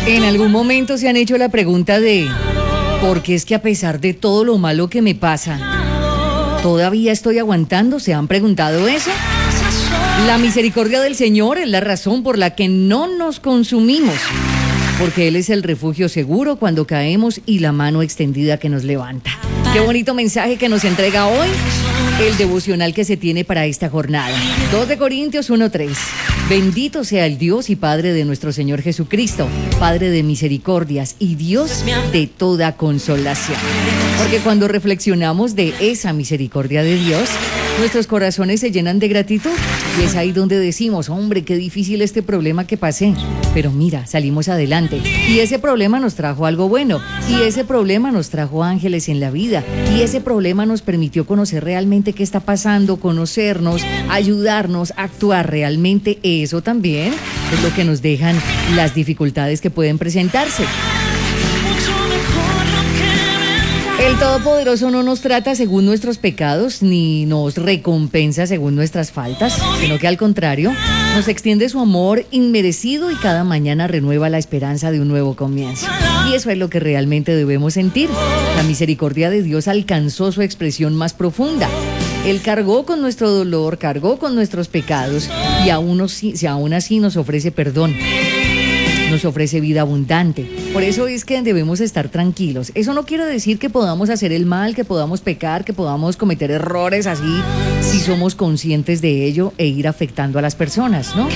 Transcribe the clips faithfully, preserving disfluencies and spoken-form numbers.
En algún momento se han hecho la pregunta de ¿por qué es que a pesar de todo lo malo que me pasa, todavía estoy aguantando? ¿Se han preguntado eso? La misericordia del Señor es la razón por la que no nos consumimos, porque Él es el refugio seguro cuando caemos y la mano extendida que nos levanta. Qué bonito mensaje que nos entrega hoy el devocional que se tiene para esta jornada. dos de Corintios uno tres. Bendito sea el Dios y Padre de nuestro Señor Jesucristo, Padre de misericordias y Dios de toda consolación. Porque cuando reflexionamos de esa misericordia de Dios, nuestros corazones se llenan de gratitud y es ahí donde decimos, hombre, qué difícil este problema que pasé, pero mira, salimos adelante y ese problema nos trajo algo bueno y ese problema nos trajo ángeles en la vida y ese problema nos permitió conocer realmente qué está pasando, conocernos, ayudarnos a actuar realmente. Eso también es lo que nos dejan las dificultades que pueden presentarse. El Todopoderoso no nos trata según nuestros pecados ni nos recompensa según nuestras faltas, sino que al contrario, nos extiende su amor inmerecido y cada mañana renueva la esperanza de un nuevo comienzo. Y eso es lo que realmente debemos sentir. La misericordia de Dios alcanzó su expresión más profunda. Él cargó con nuestro dolor, cargó con nuestros pecados y aún, nos, aún así nos ofrece perdón. Nos ofrece vida abundante. Por eso es que debemos estar tranquilos. Eso no quiere decir que podamos hacer el mal, que podamos pecar, que podamos cometer errores así, si somos conscientes de ello e ir afectando a las personas, ¿no?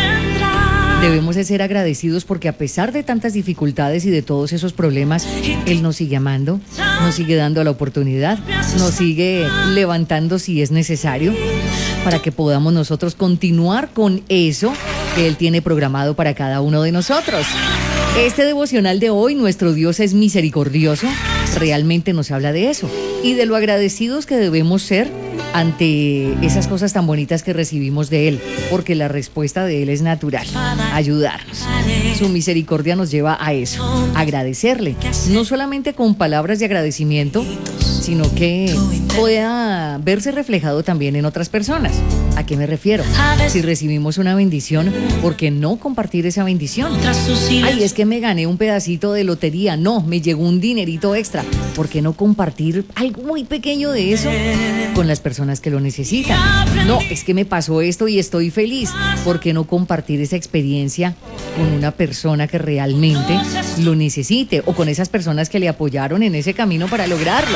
Debemos de ser agradecidos porque a pesar de tantas dificultades y de todos esos problemas, Él nos sigue amando, nos sigue dando la oportunidad, nos sigue levantando si es necesario, para que podamos nosotros continuar con eso que Él tiene programado para cada uno de nosotros. Este devocional de hoy, Nuestro Dios es misericordioso, realmente nos habla de eso y de lo agradecidos que debemos ser ante esas cosas tan bonitas que recibimos de Él, porque la respuesta de Él es natural, ayudarnos. Su misericordia nos lleva a eso, agradecerle, no solamente con palabras de agradecimiento, sino que pueda verse reflejado también en otras personas. ¿A qué me refiero? Si recibimos una bendición, ¿por qué no compartir esa bendición? Ay, es que me gané un pedacito de lotería, no, me llegó un dinerito extra. ¿Por qué no compartir algo muy pequeño de eso con las personas que lo necesitan? No, es que me pasó esto y estoy feliz. ¿Por qué no compartir esa experiencia con una persona que realmente lo necesite o con esas personas que le apoyaron en ese camino para lograrlo?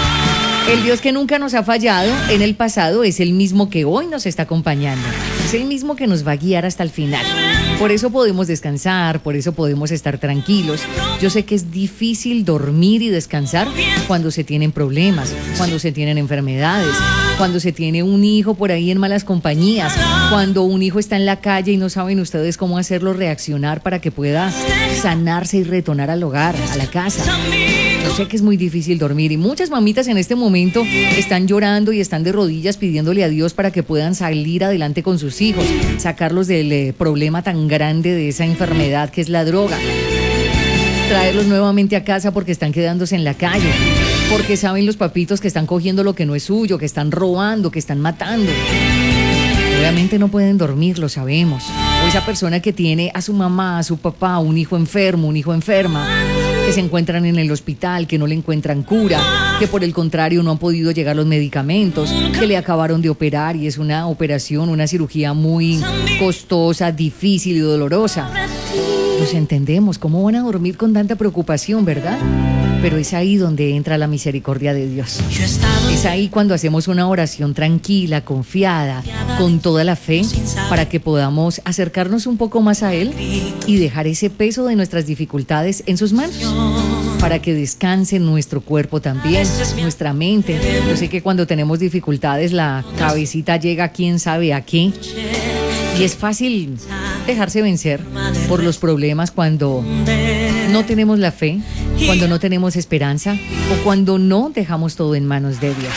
El Dios que nunca nos ha fallado en el pasado es el mismo que hoy nos está acompañando. Es el mismo que nos va a guiar hasta el final. Por eso podemos descansar, por eso podemos estar tranquilos. Yo sé que es difícil dormir y descansar cuando se tienen problemas, cuando se tienen enfermedades, cuando se tiene un hijo por ahí en malas compañías, cuando un hijo está en la calle y no saben ustedes cómo hacerlo reaccionar para que pueda sanarse y retornar al hogar, a la casa. Yo sé que es muy difícil dormir y muchas mamitas en este momento están llorando y están de rodillas pidiéndole a Dios para que puedan salir adelante con sus hijos, sacarlos del eh, problema tan grande de esa enfermedad que es la droga, traerlos nuevamente a casa porque están quedándose en la calle, porque saben los papitos que están cogiendo lo que no es suyo, que están robando, que están matando. Obviamente no pueden dormir, lo sabemos. O esa persona que tiene a su mamá, a su papá, un hijo enfermo, un hijo enferma, que se encuentran en el hospital, que no le encuentran cura, que por el contrario no han podido llegar los medicamentos, que le acabaron de operar y es una operación, una cirugía muy costosa, difícil y dolorosa. Nos entendemos, ¿cómo van a dormir con tanta preocupación, verdad? Pero es ahí donde entra la misericordia de Dios. Es ahí cuando hacemos una oración tranquila, confiada, con toda la fe, para que podamos acercarnos un poco más a Él y dejar ese peso de nuestras dificultades en sus manos, para que descanse nuestro cuerpo también, nuestra mente. Yo sé que cuando tenemos dificultades la cabecita llega quién sabe a qué, y es fácil dejarse vencer por los problemas cuando no tenemos la fe, cuando no tenemos esperanza o cuando no dejamos todo en manos de Dios.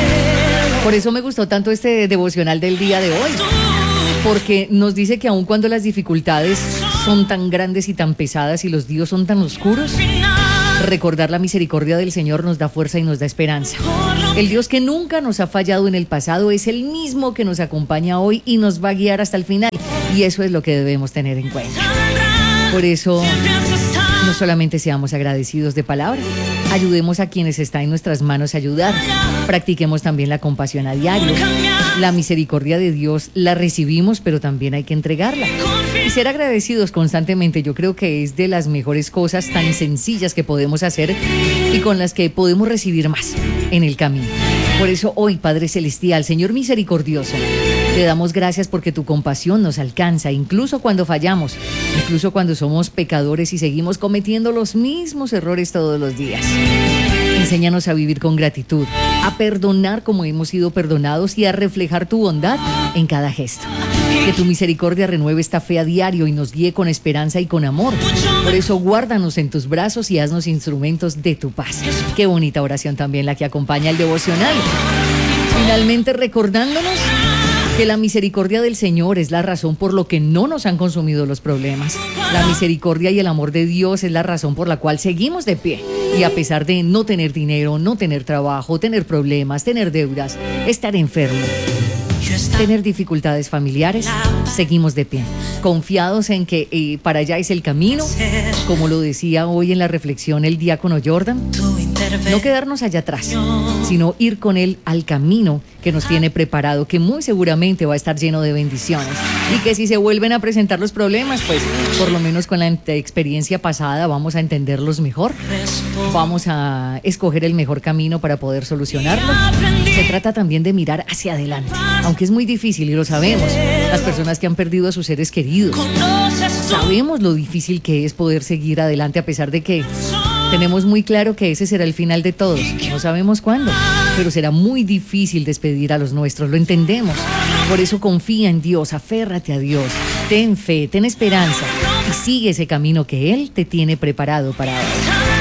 Por eso me gustó tanto este devocional del día de hoy, porque nos dice que aun cuando las dificultades son tan grandes y tan pesadas y los días son tan oscuros, recordar la misericordia del Señor nos da fuerza y nos da esperanza. El Dios que nunca nos ha fallado en el pasado es el mismo que nos acompaña hoy y nos va a guiar hasta el final. Y eso es lo que debemos tener en cuenta. Por eso, no solamente seamos agradecidos de palabra, ayudemos a quienes está en nuestras manos ayudar. Practiquemos también la compasión a diario. La misericordia de Dios la recibimos, pero también hay que entregarla. Y ser agradecidos constantemente, yo creo que es de las mejores cosas tan sencillas que podemos hacer y con las que podemos recibir más en el camino. Por eso hoy, Padre Celestial, Señor misericordioso, te damos gracias porque tu compasión nos alcanza, incluso cuando fallamos, incluso cuando somos pecadores y seguimos cometiendo los mismos errores todos los días. Enséñanos a vivir con gratitud, a perdonar como hemos sido perdonados y a reflejar tu bondad en cada gesto. Que tu misericordia renueve esta fe a diario y nos guíe con esperanza y con amor. Por eso guárdanos en tus brazos y haznos instrumentos de tu paz. Qué bonita oración también la que acompaña el devocional. Finalmente recordándonos que la misericordia del Señor es la razón por lo que no nos han consumido los problemas. La misericordia y el amor de Dios es la razón por la cual seguimos de pie. Y a pesar de no tener dinero, no tener trabajo, tener problemas, tener deudas, estar enfermo, tener dificultades familiares, seguimos de pie, confiados en que eh, para allá es el camino, como lo decía hoy en la reflexión el diácono Jordan. No quedarnos allá atrás, sino ir con él al camino que nos tiene preparado, que muy seguramente va a estar lleno de bendiciones. Y que si se vuelven a presentar los problemas, pues por lo menos con la experiencia pasada vamos a entenderlos mejor. Vamos a escoger el mejor camino para poder solucionarlos. Se trata también de mirar hacia adelante, aunque es muy difícil y lo sabemos. Las personas que han perdido a sus seres queridos, sabemos lo difícil que es poder seguir adelante a pesar de que tenemos muy claro que ese será el final de todos. No sabemos cuándo, pero será muy difícil despedir a los nuestros, lo entendemos. Por eso confía en Dios, aférrate a Dios, ten fe, ten esperanza y sigue ese camino que Él te tiene preparado para hoy.